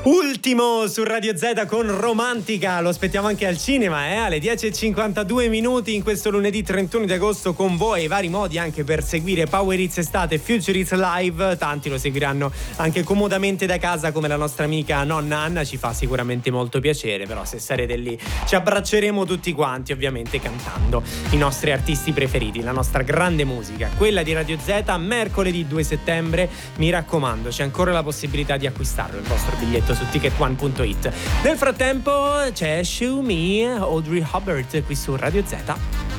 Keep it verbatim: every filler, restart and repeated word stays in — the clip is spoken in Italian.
Ultimo su Radio Z con Romantica, lo aspettiamo anche al cinema, eh? Alle dieci e cinquantadue minuti in questo lunedì trentuno di agosto con voi, i vari modi anche per seguire Power Hits Estate e Future Hits Live. Tanti lo seguiranno anche comodamente da casa, come la nostra amica nonna Anna, ci fa sicuramente molto piacere, però se sarete lì ci abbracceremo tutti quanti, ovviamente cantando i nostri artisti preferiti, la nostra grande musica, quella di Radio Z. Mercoledì due settembre, mi raccomando, c'è ancora la possibilità di acquistarlo il vostro biglietto su ticket one punto it. Nel frattempo c'è Show Me, Audrey Hubbard qui su Radio Z.